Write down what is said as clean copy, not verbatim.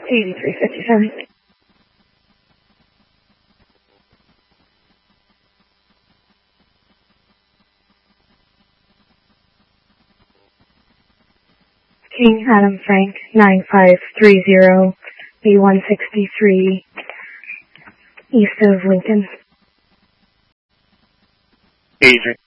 8357. King Adam Frank 9530 B163 east of Lincoln. 83.